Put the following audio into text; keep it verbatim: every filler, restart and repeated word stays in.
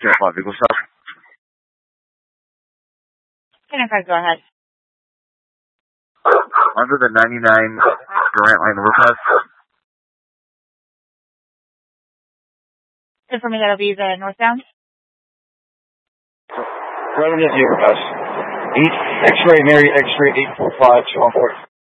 zero five, vehicle stop. ten five, go ahead. Under the ninety-nine Grant Line overpass. And for me, that'll be the northbound. Right under the overpass. Eight X-ray, Mary X-ray eight four five two one four.